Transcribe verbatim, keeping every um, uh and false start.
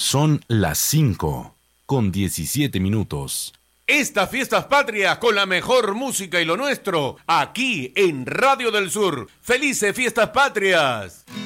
Son las cinco con diecisiete minutos. Estas fiestas patrias con la mejor música y lo nuestro, aquí en Radio del Sur. ¡Felices fiestas patrias!